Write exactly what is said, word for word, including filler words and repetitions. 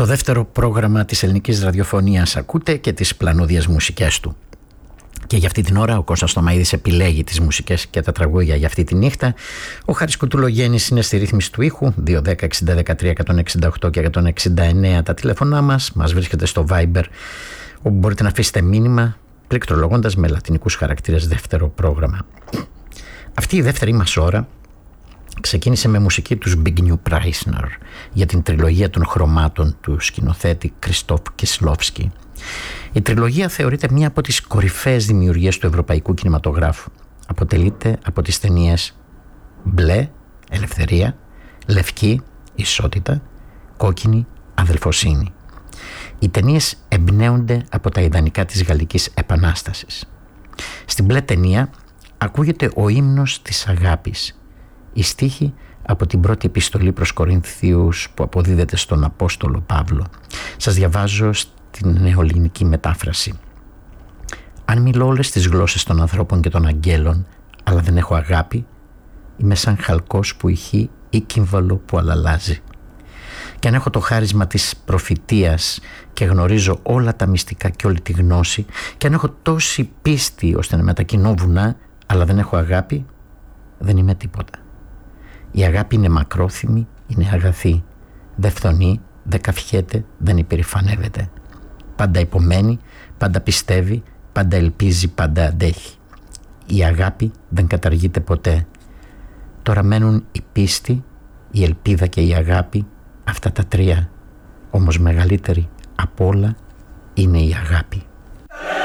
Το δεύτερο πρόγραμμα της ελληνικής ραδιοφωνίας ακούτε και τις πλανούδιες μουσικές του. Και για αυτή την ώρα ο Κώστας Τωμαΐδης επιλέγει τις μουσικές και τα τραγούδια για αυτή τη νύχτα. Ο Χάρης Κουτουλογέννης είναι στη ρύθμιση του ήχου. Δύο δέκα εξήντα δεκατρία εκατόν εξήντα οκτώ και εκατόν εξήντα εννέα τα τηλέφωνά μας. Μας βρίσκεται στο Viber, όπου μπορείτε να αφήσετε μήνυμα πληκτρολογώντας με λατινικούς χαρακτήρες δεύτερο πρόγραμμα. Αυτή η δεύτερη μας ώρα ξεκίνησε με μουσική τους Zbigniew Preissner για την τριλογία των χρωμάτων του σκηνοθέτη Κριστόφ Κισλόφσκι. Η τριλογία θεωρείται μία από τις κορυφαίες δημιουργίες του ευρωπαϊκού κινηματογράφου. Αποτελείται από τις ταινίες Μπλε, Ελευθερία, Λευκή, Ισότητα, Κόκκινη, Αδελφοσύνη. Οι ταινίες εμπνέονται από τα ιδανικά της Γαλλικής Επανάστασης. Στην Μπλε ταινία ακούγεται ο ύμνος της αγάπης, η στίχη από την πρώτη επιστολή προς Κορινθίους που αποδίδεται στον Απόστολο Παύλο. Σας διαβάζω στην νεοελληνική μετάφραση. «Αν μιλώ όλες τις γλώσσες των ανθρώπων και των αγγέλων, αλλά δεν έχω αγάπη, είμαι σαν χαλκός που ηχεί ή κύμβαλο που αλλαλάζει. Και αν έχω το χάρισμα της προφητείας και γνωρίζω όλα τα μυστικά και όλη τη γνώση, και αν έχω τόση πίστη ώστε να μετακινώ βουνά, αλλά δεν έχω αγάπη, δεν είμαι τίποτα. Η αγάπη είναι μακρόθυμη, είναι αγαθή, δεν φθονεί, δεν καυχέται, δεν υπερηφανεύεται. Πάντα υπομένει, πάντα πιστεύει, πάντα ελπίζει, πάντα αντέχει. Η αγάπη δεν καταργείται ποτέ. Τώρα μένουν η πίστη, η ελπίδα και η αγάπη, αυτά τα τρία. Όμως μεγαλύτερη απ' όλα είναι η αγάπη».